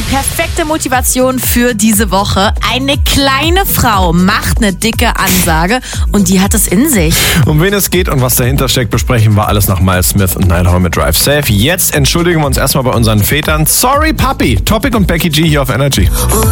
perfekte Motivation für diese Woche. Eine kleine Frau macht eine dicke Ansage und die hat es in sich. Um wen es geht und was dahinter steckt, besprechen wir alles nach Miles Smith und Niall Horan mit Drive Safe. Jetzt entschuldigen wir uns erstmal bei unseren Vätern. Sorry, Papi. Topic und Becky G hier auf Energy.